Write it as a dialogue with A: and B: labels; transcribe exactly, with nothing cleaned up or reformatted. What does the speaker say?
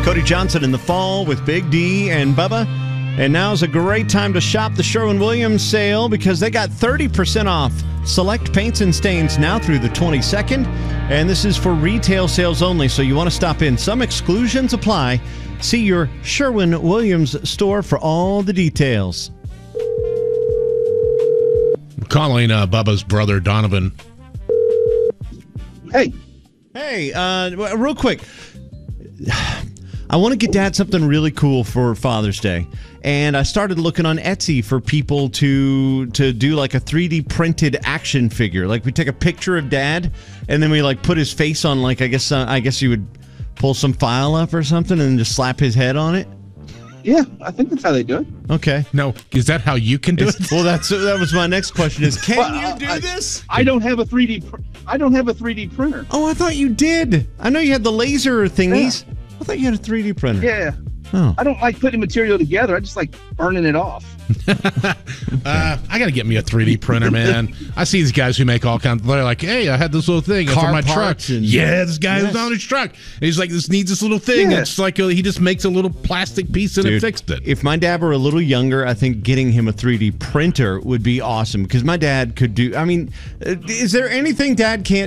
A: Cody Johnson in the fall with Big D and Bubba. And now's a great time to shop the Sherwin-Williams sale because they got thirty percent off select paints and stains now through the twenty-second. And this is for retail sales only, so you want to stop in. Some exclusions apply. See your Sherwin-Williams store for all the details.
B: I'm calling uh, Bubba's brother, Donovan.
C: Hey.
A: Hey, uh, real quick. I want to get Dad something really cool for Father's Day. And I started looking on Etsy for people to to do like a three D printed action figure. Like we take a picture of Dad and then we like put his face on, like, I guess uh, I guess you would pull some file up or something and just slap his head on it.
C: Yeah, I think that's how they do it.
A: Okay.
B: No, is that how you can do
A: It's,
B: it?
A: well, that's that was my next question is, can
C: Well,
A: you do
C: I,
A: this?
C: I don't have a three D pr- I don't have a three D printer.
A: Oh, I thought you did. I know you had the laser thingies. Yeah. I thought you had a three D printer.
C: Yeah.
A: Oh.
C: I don't like putting material together. I just like burning it off.
B: uh, I got to get me a three D printer, man. I see these guys who make all kinds. They're like, hey, I had this little thing for my truck.
A: And,
B: yeah, this guy
A: yes.
B: was on his truck. And he's like, this needs this little thing.
C: Yeah.
B: It's like a, he just makes a little plastic piece and
A: Dude,
B: it fixed it.
A: If my dad were a little younger, I think getting him a three D printer would be awesome because my dad could do. I mean, is there anything Dad can't